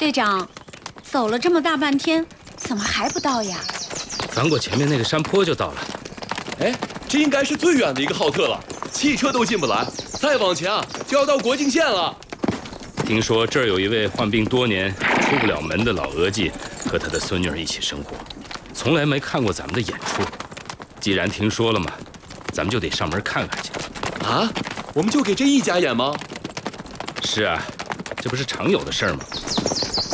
队长，走了这么大半天，怎么还不到呀？ 翻过前面那个山坡就到了。 哎，这应该是最远的一个浩特了，汽车都进不来，再往前啊就要到国境线了。 听说这儿有一位患病多年、出不了门的老额计，和他的孙女儿一起生活，从来没看过咱们的演出。既然听说了嘛，咱们就得上门看看去。 啊，我们就给这一家演吗？ 是啊，这不是常有的事儿吗？